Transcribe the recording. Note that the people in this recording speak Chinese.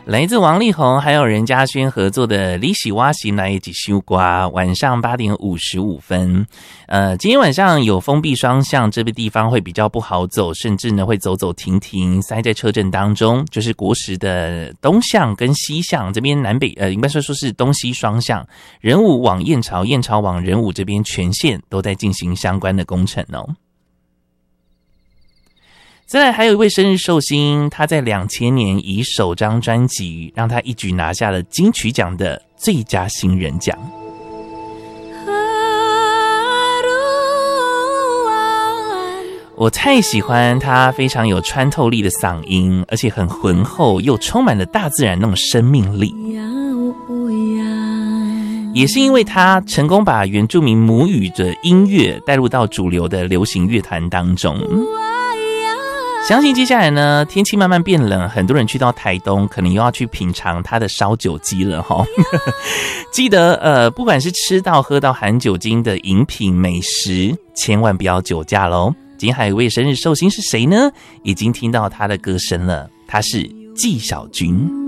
来自王力宏还有任嘉轩合作的你是我心内的一首歌，晚上8点55分。今天晚上有封闭双向，这个地方会比较不好走，甚至呢会走走停停，塞在车阵当中。就是国时的东向跟西向这边南北应该说是东西双向，仁武往燕巢，燕巢往仁武这边全线都在进行相关的工程哦。再来还有一位生日寿星，他在2000年以首张专辑让他一举拿下了金曲奖的最佳新人奖。我太喜欢他非常有穿透力的嗓音，而且很浑厚又充满了大自然那种生命力。也是因为他成功把原住民母语的音乐带入到主流的流行乐团当中。相信接下来呢，天气慢慢变冷，很多人去到台东可能又要去品尝它的烧酒鸡了齁。记得不管是吃到喝到含酒精的饮品美食，千万不要酒驾咯。今天还有一位生日寿星是谁呢？已经听到他的歌声了，他是纪晓君。